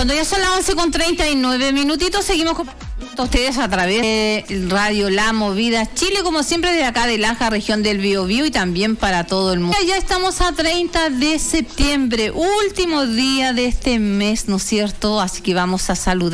Cuando ya son las 11:39 minutitos, seguimos con ustedes a través de Radio La Movida Chile, como siempre, de acá de Laja, región del Biobío, y también para todo el mundo. Ya estamos a 30 de septiembre, último día de este mes, ¿no es cierto? Así que vamos a saludar